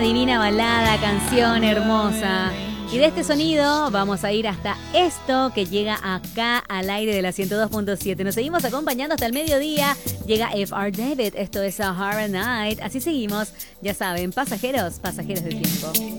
divina balada, canción hermosa. Y de este sonido vamos a ir hasta esto que llega acá al aire de la 102.7. Nos seguimos acompañando hasta el mediodía. Llega F.R. David, esto es Sahara Night. Así seguimos, ya saben, pasajeros del tiempo.